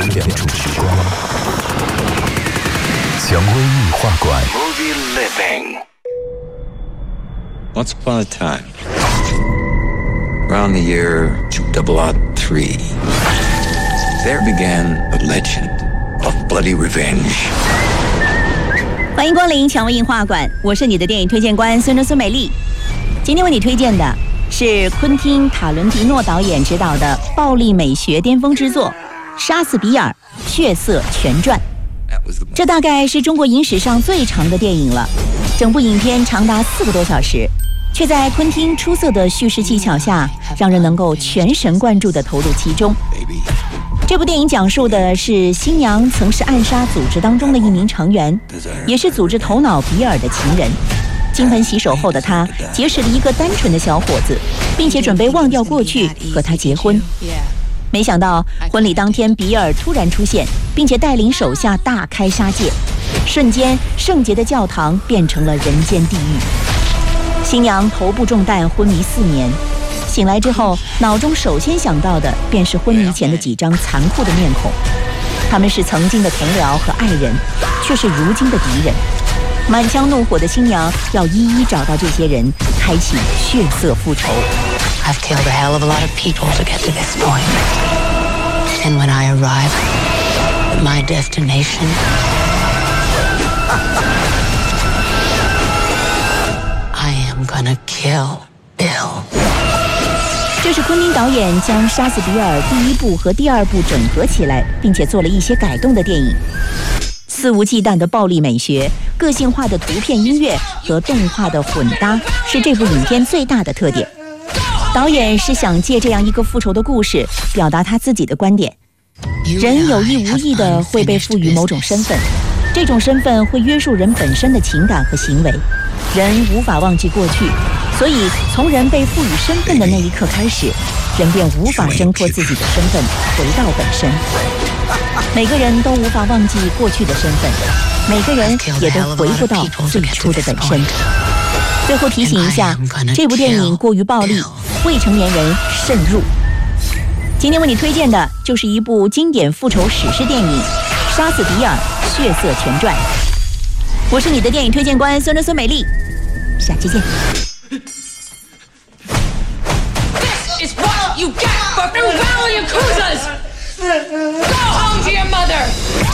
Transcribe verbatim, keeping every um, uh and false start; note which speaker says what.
Speaker 1: 两处时光。蔷薇异画馆。
Speaker 2: Once upon a time, around the year two thousand three, there began a legend of bloody revenge.
Speaker 3: 欢迎光临蔷薇映画馆，我是你的电影推荐官孙中孙美丽。今天为你推荐的是昆汀·塔伦蒂诺导演执导的暴力美学巅峰之作《杀死比尔：血色全传》。这大概是中国影史上最长的电影了，整部影片长达四个多小时，却在昆汀出色的叙事技巧下，让人能够全神贯注地投入其中。这部电影讲述的是新娘曾是暗杀组织当中的一名成员，也是组织头脑比尔的情人。金盆洗手后的他结识了一个单纯的小伙子，并且准备忘掉过去和他结婚。没想到婚礼当天，比尔突然出现，并且带领手下大开杀戒，瞬间圣洁的教堂变成了人间地狱。新娘头部中弹，昏迷四年，醒来之后，脑中首先想到的便是昏迷前的几张残酷的面孔，他们是曾经的同僚和爱人，却是如今的敌人。满腔怒火的新娘要一一找到这些人，开启血色复仇。
Speaker 4: I've killed a hell of a lot of people to get to this point. And when I arrive at my destination, I am gonna kill Bill.
Speaker 3: 这是昆汀导演将《杀死比尔》第一部和第二部整合起来，并且做了一些改动的电影。肆无忌惮的暴力美学、个性化的图片、音乐和动画的混搭，是这部影片最大的特点。导演是想借这样一个复仇的故事，表达他自己的观点。人有意无意地会被赋予某种身份，这种身份会约束人本身的情感和行为。人无法忘记过去，所以从人被赋予身份的那一刻开始，人便无法挣脱自己的身份，回到本身。每个人都无法忘记过去的身份，每个人也都回不到最初的本身。最后提醒一下，这部电影过于暴力，未成年人慎入。今天为你推荐的就是一部经典复仇史诗电影《杀死比尔：血色全传》。我是你的电影推荐官孙中孙美丽，下期见。
Speaker 5: This is what you get for farewell Yakuzas! Go home to your mother!